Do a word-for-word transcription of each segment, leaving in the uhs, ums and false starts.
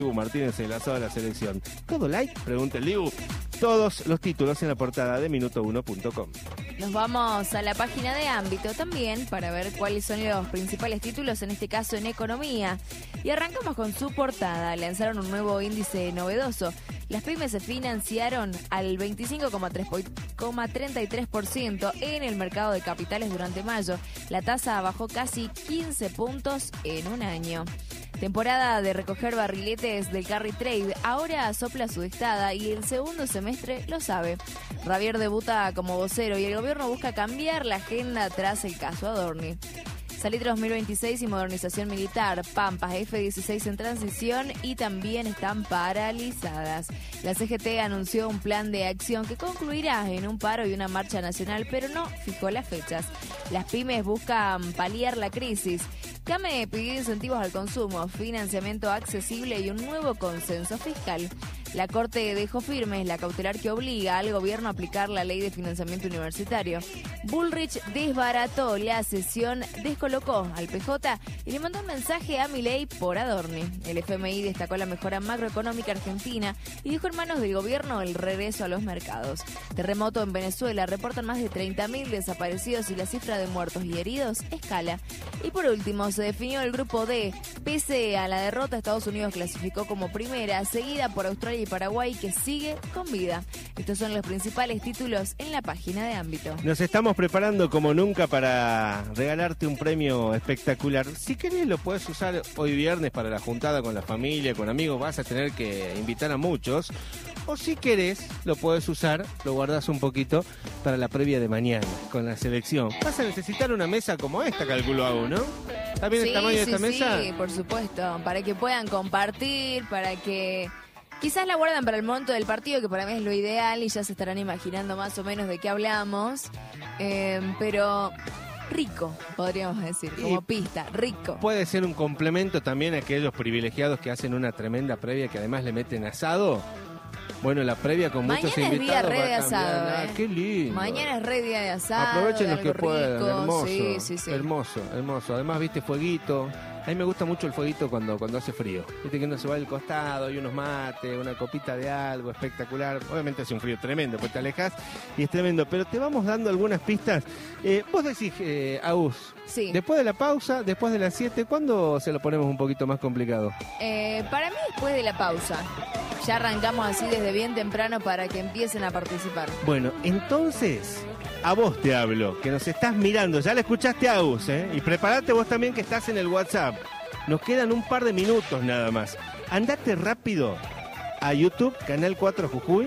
Dibu Martínez, el asado de la selección. ¿Todo like? Pregunta el Dibu. Todos los títulos en la portada de minuto uno punto com. Nos vamos a la página de Ámbito también para ver cuáles son los principales títulos, en este caso en economía. Y arrancamos con su portada. Lanzaron un nuevo índice novedoso. Las pymes se financiaron al veinticinco coma treinta y tres por ciento en el mercado de capitales durante mayo. La tasa bajó casi quince puntos en un año. Temporada de recoger barriletes del carry trade ahora sopla su dictada y el segundo semestre lo sabe. Javier debuta como vocero y el gobierno busca cambiar la agenda tras el caso Adorni. Salitre dos mil veintiséis y modernización militar, Pampas F dieciséis en transición y también están paralizadas. La C G T anunció un plan de acción que concluirá en un paro y una marcha nacional, pero no fijó las fechas. Las pymes buscan paliar la crisis. CAME pidió incentivos al consumo, financiamiento accesible y un nuevo consenso fiscal. La Corte dejó firme la cautelar que obliga al gobierno a aplicar la ley de financiamiento universitario. Bullrich desbarató la sesión, descolocó al P J y le mandó un mensaje a Milei por Adorni. El F M I destacó la mejora macroeconómica argentina y dejó en manos del gobierno el regreso a los mercados. Terremoto en Venezuela, reportan más de treinta mil desaparecidos y la cifra de muertos y heridos escala. Y por último, se definió el grupo D. Pese a la derrota, Estados Unidos clasificó como primera, seguida por Australia y Paraguay, que sigue con vida. Estos son los principales títulos en la página de Ámbito. Nos estamos preparando como nunca para regalarte un premio espectacular. Si querés lo puedes usar hoy viernes para la juntada con la familia, con amigos, vas a tener que invitar a muchos. O si querés, lo puedes usar, lo guardás un poquito para la previa de mañana con la selección. Vas a necesitar una mesa como esta, calculo hago, ¿no? ¿Está bien sí, el tamaño sí, de esta sí, mesa? Sí, por supuesto, para que puedan compartir, para que... Quizás la guardan para el monto del partido, que para mí es lo ideal, y ya se estarán imaginando más o menos de qué hablamos. Eh, pero rico, podríamos decir, como y pista, rico. Puede ser un complemento también a aquellos privilegiados que hacen una tremenda previa, que además le meten asado. Bueno, la previa con Mañana muchos invitados. Mañana es día re de asado, ah, eh. Qué lindo. Mañana es re día de asado. Aprovechen los que puedan, rico. hermoso. Sí, sí, sí. Hermoso, hermoso. Además, viste, fueguito. A mí me gusta mucho el fueguito cuando, cuando hace frío. Viste que uno se va al costado, hay unos mates, una copita de algo espectacular. Obviamente hace un frío tremendo, pues te alejas y es tremendo. Pero te vamos dando algunas pistas. Eh, vos decís, eh, Agus, sí. Después de la pausa, después de las siete, ¿cuándo se lo ponemos un poquito más complicado? Eh, para mí después de la pausa. Ya arrancamos así desde bien temprano para que empiecen a participar. Bueno, entonces... A vos te hablo, que nos estás mirando, ya le escuchaste a Agus, ¿eh? Y prepárate vos también que estás en el WhatsApp. Nos quedan un par de minutos nada más. Andate rápido a YouTube, Canal cuatro Jujuy,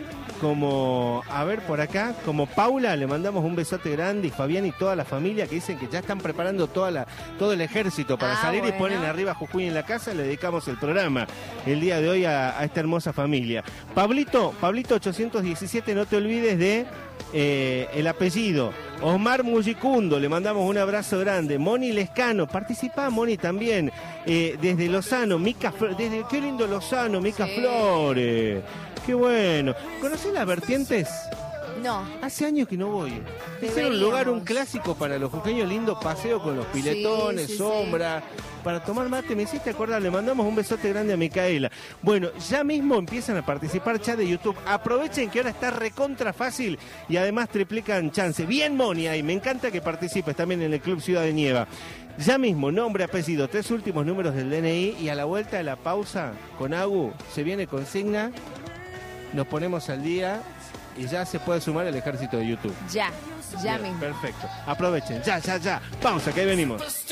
como, a ver por acá, como Paula, le mandamos un besote grande, y Fabián y toda la familia que dicen que ya están preparando toda la, todo el ejército para ah, salir bueno. Y ponen arriba Jujuy en la casa. Le dedicamos el programa el día de hoy a, a esta hermosa familia. Pablito, Pablito ochocientos diecisiete, no te olvides de... Eh, el apellido Osmar Mullicundo, le mandamos un abrazo grande. Moni Lescano, participa Moni también, eh, desde Lozano, Mica Flores, desde qué lindo Lozano, Mica sí. Flores, qué bueno. ¿Conocés las vertientes? No. Hace años que no voy. Es un lugar, un clásico para los jujeños, lindo paseo con los piletones, sí, sí, sombra, sí. Para tomar mate. Me hiciste acordar, le mandamos un besote grande a Micaela. Bueno, ya mismo empiezan a participar chat de YouTube. Aprovechen que ahora está recontra fácil y además triplican chance. Bien, Moni, ahí. Me encanta que participes también en el Club Ciudad de Nieva. Ya mismo, nombre, apellido, tres últimos números del D N I y a la vuelta de la pausa con Agu se viene consigna. Nos ponemos al día. Y ya se puede sumar el ejército de YouTube. Ya, ya Bien, mismo. Perfecto. Aprovechen. Ya, ya, ya. Pausa, que ahí venimos.